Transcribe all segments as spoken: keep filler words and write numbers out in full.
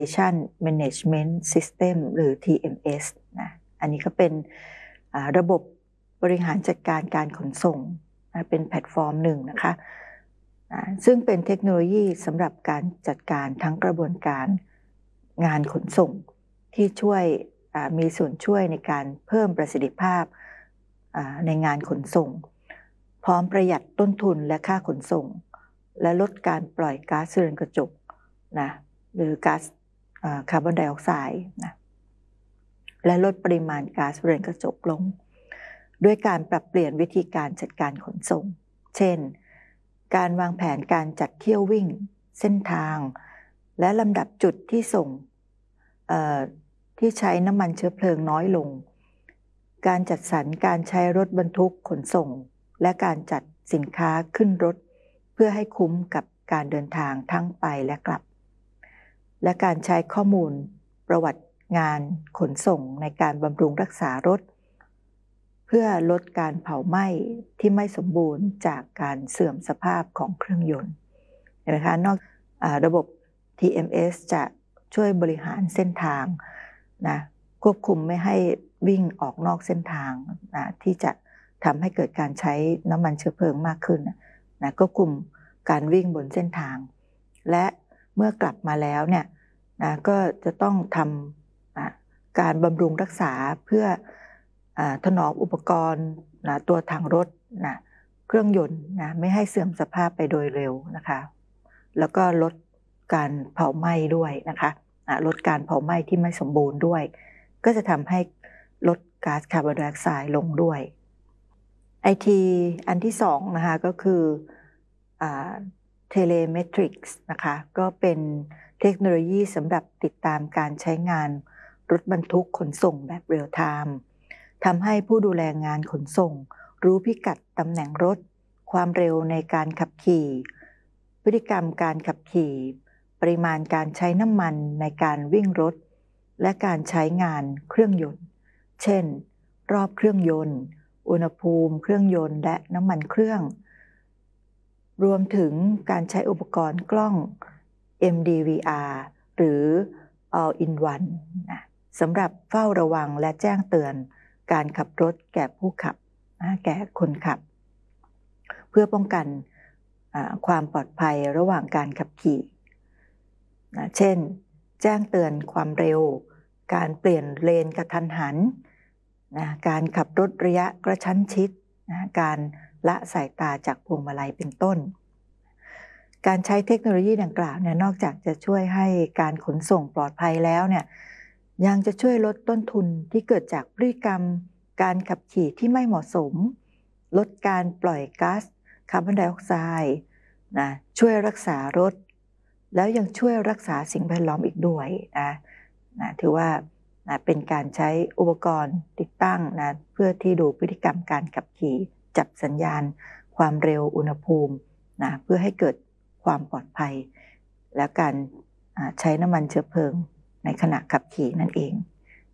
Transportation Management System หรือ ที เอ็ม เอส นะอันนี้ก็เป็นระบบบริหารจัดการการขนส่งนะเป็นแพลตฟอร์มหนึ่งนะคะซึ่งเป็นเทคโนโลยีสำหรับการจัดการทั้งกระบวนการงานขนส่งที่ช่วยมีส่วนช่วยในการเพิ่มประสิทธิภาพในงานขนส่งพร้อมประหยัดต้นทุนและค่าขนส่งและลดการปล่อยก๊าซเรือนกระจกนะหรือก๊าซคาร์บอนไดออกไซด์นะและลดปริมาณก๊าซเรือนกระจกลงด้วยการปรับเปลี่ยนวิธีการจัดการขนส่งเช่นการวางแผนการจัดเที่ยววิ่งเส้นทางและลำดับจุดที่ส่งที่ใช้น้ำมันเชื้อเพลิงน้อยลงการจัดสรรการใช้รถบรรทุกขนส่งและการจัดสินค้าขึ้นรถเพื่อให้คุ้มกับการเดินทางทั้งไปและกลับและการใช้ข้อมูลประวัติงานขนส่งในการบำรุงรักษารถเพื่อลดการเผาไหม้ที่ไม่สมบูรณ์จากการเสื่อมสภาพของเครื่องยนต์เห็นไหมคะนอกระบบ ที เอ็ม เอส จะช่วยบริหารเส้นทางนะควบคุมไม่ให้วิ่งออกนอกเส้นทางนะที่จะทำให้เกิดการใช้น้ำมันเชื้อเพลิงมากขึ้นนะควบคุมการวิ่งบนเส้นทางและเมื่อกลับมาแล้วเนี่ยนะก็จะต้องทำนะการบำรุงรักษาเพื่อถนอมอุปกรณ์นะตัวถังรถนะเครื่องยนต์นะไม่ให้เสื่อมสภาพไปโดยเร็วนะคะแล้วก็ลดการเผาไหม้ด้วยนะคะลดการเผาไหม้ที่ไม่สมบูรณ์ด้วยก็จะทำให้ลดก๊าซคาร์บอนไดออกไซด์ลงด้วย ไอ ที อันที่สองนะคะก็คือเทเลเมทริกส์นะคะก็เป็นเทคโนโลยีสำหรับติดตามการใช้งานรถบรรทุกขนส่งแบบเรียลไทม์ทำให้ผู้ดูแลงานขนส่งรู้พิกัดตำแหน่งรถความเร็วในการขับขี่พฤติกรรมการขับขี่ปริมาณการใช้น้ำมันในการวิ่งรถและการใช้งานเครื่องยนต์เช่นรอบเครื่องยนต์อุณหภูมิเครื่องยนต์และน้ำมันเครื่องรวมถึงการใช้อุปกรณ์กล้อง เอ็ม ดี วี อาร์ หรือ All in One นะสำหรับเฝ้าระวังและแจ้งเตือนการขับรถแก่ผู้ขับนะแก่คนขับเพื่อป้องกันความปลอดภัยระหว่างการขับขี่นะเช่นแจ้งเตือนความเร็วการเปลี่ยนเลนกระทันหันนะการขับรถระยะกระชั้นชิดนะการละสายตาจากพวงมาลัยเป็นต้นการใช้เทคโนโลยีดังกล่าวเนี่ยนอกจากจะช่วยให้การขนส่งปลอดภัยแล้วเนี่ยยังจะช่วยลดต้นทุนที่เกิดจากพฤติกรรมการขับขี่ที่ไม่เหมาะสมลดการปล่อยก๊าซคาร์บอนไดออกไซด์นะช่วยรักษารถแล้วยังช่วยรักษาสิ่งแวดล้อมอีกด้วยนะนะถือว่านะเป็นการใช้อุปกรณ์ติดตั้งนะเพื่อที่ดูพฤติกรรมการขับขี่จับสัญญาณความเร็วอุณหภูมินะเพื่อให้เกิดความปลอดภัยและการใช้น้ำมันเชื้อเพลิงในขณะขับขี่นั่นเอง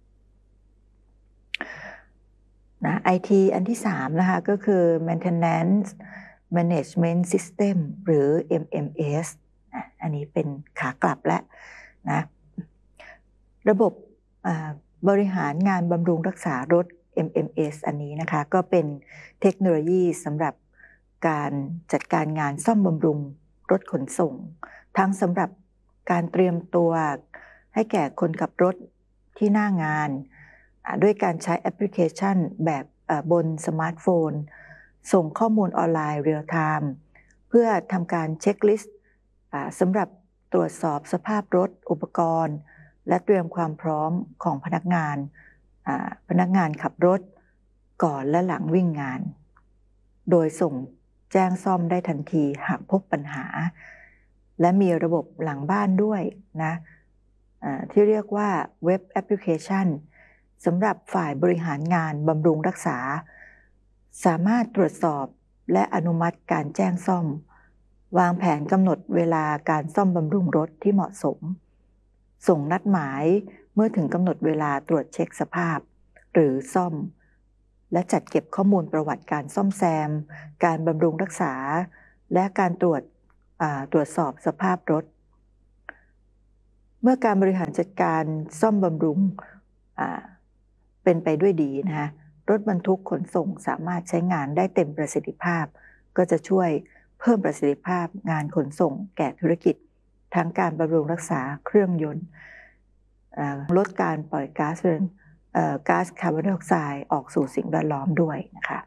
นะ ไอ ที อันที่สามนะคะก็คือ Maintenance Management System หรือ เอ็ม เอ็ม เอส นะอันนี้เป็นขากลับแล้วนะระบบบริหารงานบำรุงรักษารถ เอ็ม เอ็ม เอส อันนี้นะคะก็เป็นเทคโนโลยีสำหรับการจัดการงานซ่อมบำรุงรถขนส่งทั้งสำหรับการเตรียมตัวให้แก่คนขับรถที่หน้างานด้วยการใช้แอปพลิเคชันแบบบนสมาร์ทโฟนส่งข้อมูลออนไลน์เรียลไทม์เพื่อทำการเช็คลิสต์สำหรับตรวจสอบสภาพรถอุปกรณ์และเตรียมความพร้อมของพนักงานพนักงานขับรถก่อนและหลังวิ่งงานโดยส่งแจ้งซ่อมได้ทันทีหากพบปัญหาและมีระบบหลังบ้านด้วยนะที่เรียกว่าเว็บแอปพลิเคชันสำหรับฝ่ายบริหารงานบำรุงรักษาสามารถตรวจสอบและอนุมัติการแจ้งซ่อมวางแผนกำหนดเวลาการซ่อมบำรุงรถที่เหมาะสมส่งนัดหมายเมื่อถึงกำหนดเวลาตรวจเช็คสภาพหรือซ่อมและจัดเก็บข้อมูลประวัติการซ่อมแซมการบำรุงรักษาและการตรวจตรวจสอบสภาพรถเมื่อการบริหารจัดการซ่อมบำรุงเป็นไปด้วยดีนะคะรถบรรทุกขนส่งสามารถใช้งานได้เต็มประสิทธิภาพก็จะช่วยเพิ่มประสิทธิภาพงานขนส่งแก่ธุรกิจทั้งการบำรุงรักษาเครื่องยนต์ลดการปล่อยก๊าซเรือนก๊าซคาร์บอนไดออกไซด์ออกสู่สิ่งแวดล้อมด้วยนะคะ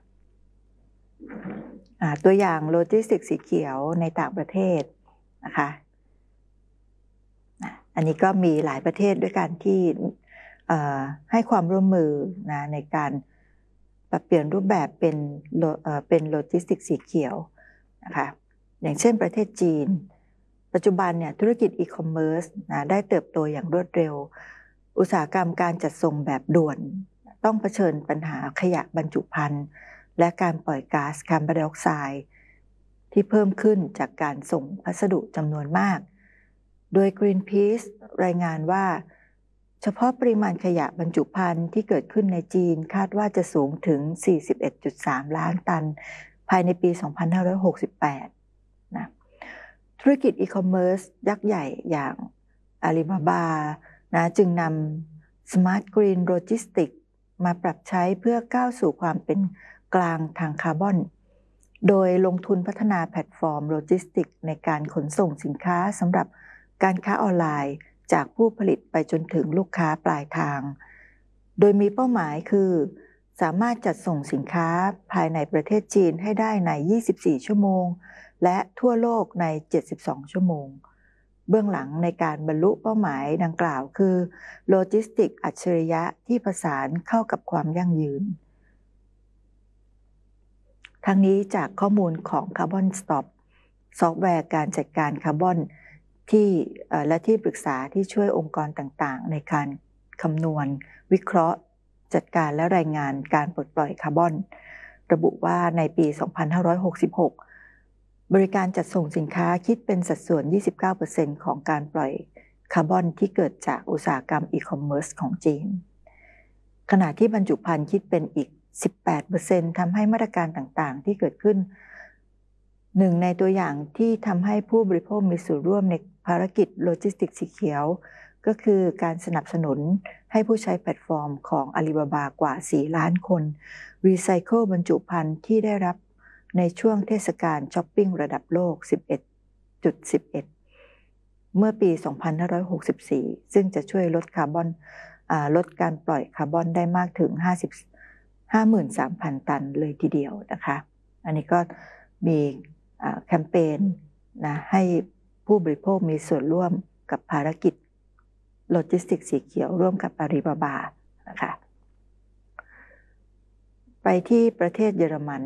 ตัวอย่างโลจิสติกส์สีเขียวในต่างประเทศนะคะอันนี้ก็มีหลายประเทศด้วยกันที่ให้ความร่วมมือนะในการปรับเปลี่ยนรูปแบบเป็นเป็นโลจิสติกส์สีเขียวนะคะอย่างเช่นประเทศจีนปัจจุบันเนี่ยธุรกิจอีคอมเมิร์ซนะได้เติบโตอย่างรวดเร็วอุตสาหกรรมการจัดส่งแบบด่วนต้องเผชิญปัญหาขยะบรรจุภัณฑ์และการปล่อยก๊าซคาร์บอนไดออกไซด์ที่เพิ่มขึ้นจากการส่งพัสดุจำนวนมากโดย Greenpeace รายงานว่าเฉพาะปริมาณขยะบรรจุภัณฑ์ที่เกิดขึ้นในจีนคาดว่าจะสูงถึง สี่สิบเอ็ดจุดสาม ล้านตันภายในปี สองพันห้าร้อยหกสิบแปด นะธุรกิจอีคอมเมิร์ซยักษ์ใหญ่อย่างอาลีบาบานะจึงนำ Smart Green Logistics มาปรับใช้เพื่อก้าวสู่ความเป็นกลางทางคาร์บอนโดยลงทุนพัฒนาแพลตฟอร์มโลจิสติกในการขนส่งสินค้าสำหรับการค้าออนไลน์จากผู้ผลิตไปจนถึงลูกค้าปลายทางโดยมีเป้าหมายคือสามารถจัดส่งสินค้าภายในประเทศจีนให้ได้ใน ยี่สิบสี่ ชั่วโมงและทั่วโลกใน เจ็ดสิบสอง ชั่วโมงเบื้องหลังในการบรรลุเป้าหมายดังกล่าวคือโลจิสติกอัจฉริยะที่ประสานเข้ากับความยั่งยืนทั้งนี้จากข้อมูลของ Carbon Stop ซอฟต์แวร์การจัดการคาร์บอนที่และที่ปรึกษาที่ช่วยองค์กรต่างๆในการคำนวณวิเคราะห์จัดการและรายงานการปลดปล่อยคาร์บอนระบุว่าในปี สองพันห้าร้อยหกสิบหก บริการจัดส่งสินค้าคิดเป็นสัดส่วน ยี่สิบเก้าเปอร์เซ็นต์ ของการปล่อยคาร์บอนที่เกิดจากอุตสาหกรรมอีคอมเมิร์ซของจีนขณะที่บรรจุภัณฑ์คิดเป็นอีก สิบแปดเปอร์เซ็นต์ ทำให้มาตรการต่างๆที่เกิดขึ้นหนึ่งในตัวอย่างที่ทำให้ผู้บริโภคมีส่วนร่วมในภารกิจโลจิสติกส์สีเขียวก็คือการสนับสนุนให้ผู้ใช้แพลตฟอร์มของอาลีบาบากว่า สี่ ล้านคนรีไซเคิลบรรจุภัณฑ์ที่ได้รับในช่วงเทศกาลช้อปปิ้งระดับโลก สิบเอ็ดจุดสิบเอ็ด เมื่อปี สองพันห้าร้อยหกสิบสี่ ซึ่งจะช่วยลดคาร์บอนลดการปล่อยคาร์บอนได้มากถึง ห้าหมื่นสามพัน ตันเลยทีเดียวนะคะอันนี้ก็มีแคมเปญนะให้ผู้บริโภคมีส่วนร่วมกับภารกิจโลจิสติกส์สีเขียวร่วมกับอาลีบาบานะคะไปที่ประเทศเยอรมัน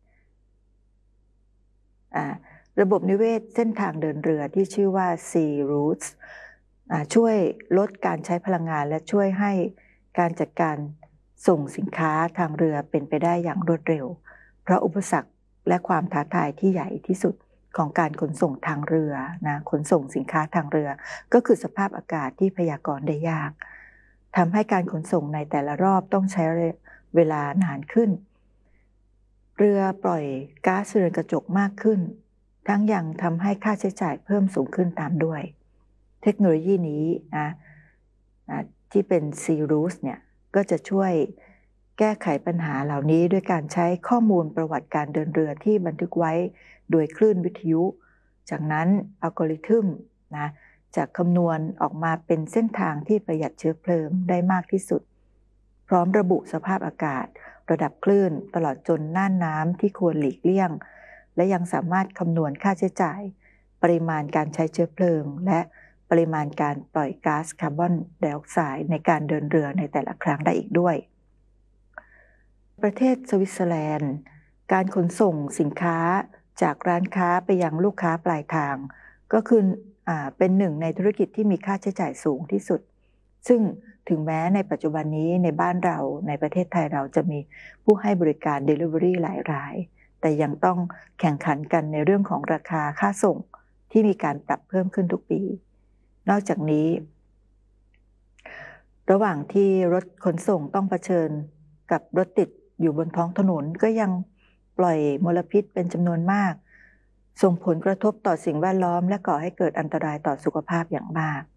ระบบนิเวศเส้นทางเดินเรือที่ชื่อว่า Sea Routes ช่วยลดการใช้พลังงานและช่วยให้การจัดการส่งสินค้าทางเรือเป็นไปได้อย่างรวดเร็วเพราะอุปสรรคและความท้าทายที่ใหญ่ที่สุดของการขนส่งทางเรือนะขนส่งสินค้าทางเรือก็คือสภาพอากาศที่พยากรณ์ได้ยากทำให้การขนส่งในแต่ละรอบต้องใช้เวลานานขึ้นเรือปล่อยก๊าซเรือนกระจกมากขึ้นทั้งยังทำให้ค่าใช้จ่ายเพิ่มสูงขึ้นตามด้วยเทคโนโลยีนี้นะที่เป็น Sea Routes เนี่ยก็จะช่วยแก้ไขปัญหาเหล่านี้ด้วยการใช้ข้อมูลประวัติการเดินเรือที่บันทึกไว้โดยคลื่นวิทยุจากนั้นอัลกอริทึมนะจะคำนวณออกมาเป็นเส้นทางที่ประหยัดเชื้อเพลิงได้มากที่สุดพร้อมระบุสภาพอากาศระดับคลื่นตลอดจนน่านน้ำที่ควรหลีกเลี่ยงและยังสามารถคำนวณค่าใช้จ่ายปริมาณการใช้เชื้อเพลิงและปริมาณการปล่อยก๊าซคาร์บอนไดออกไซด์ในการเดินเรือในแต่ละครั้งได้อีกด้วยประเทศสวิตเซอร์แลนด์การขนส่งสินค้าจากร้านค้าไปยังลูกค้าปลายทางก็คืออ่าเป็นหนึ่งในธุรกิจที่มีค่าใช้จ่ายสูงที่สุดซึ่งถึงแม้ในปัจจุบันนี้ในบ้านเราในประเทศไทยเราจะมีผู้ให้บริการ Delivery หลายรายแต่ยังต้องแข่งขันกันในเรื่องของราคาค่าส่งที่มีการปรับเพิ่มขึ้นทุกปีนอกจากนี้ระหว่างที่รถขนส่งต้องเผชิญกับรถติดอยู่บนท้องถนนก็ยังปล่อยมลพิษเป็นจำนวนมากส่งผลกระทบต่อสิ่งแวดล้อมและก่อให้เกิดอันตรายต่อสุขภาพอย่างมาก